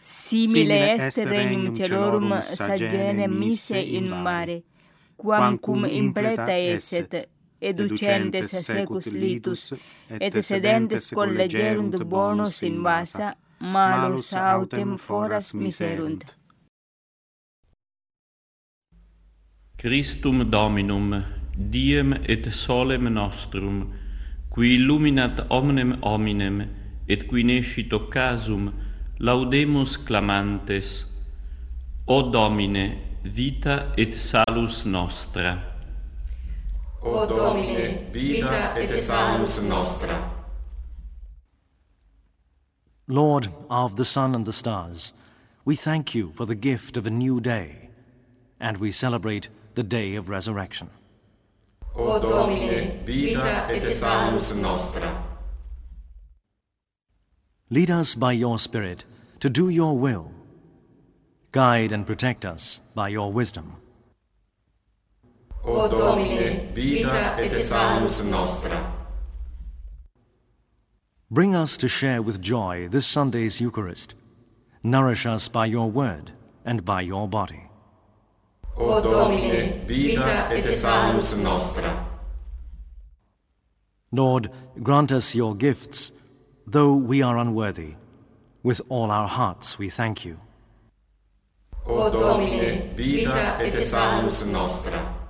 Simile est regnum celorum sagene mise in mare, quamcum impleta esset, educentes secus litus, et sedentes collegerunt bonus in vasa, malus autem foras miserunt. Christum Dominum, diem et solem nostrum, qui illuminat omnem hominem, et qui nescit occasum, laudemus clamantes. O Domine, vita et salus nostra. O Domine, vita et salus nostra. Lord of the sun and the stars, we thank you for the gift of a new day, and we celebrate the day of resurrection. O Domine, vita et salus nostra. Lead us by your Spirit to do your will. Guide and protect us by your wisdom. O Domine, vita et salus nostra. Bring us to share with joy this Sunday's Eucharist. Nourish us by your word and by your body. O Domine, vita et salus nostra. Lord, grant us your gifts, though we are unworthy. With all our hearts we thank you. O Domine, vita et salus nostra.